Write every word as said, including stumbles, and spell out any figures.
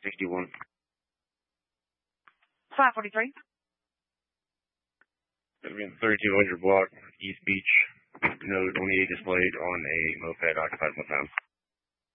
sixty-one. five forty-three. thirty-two hundred block, East Beach. Note twenty-eight displayed on a moped occupied one time.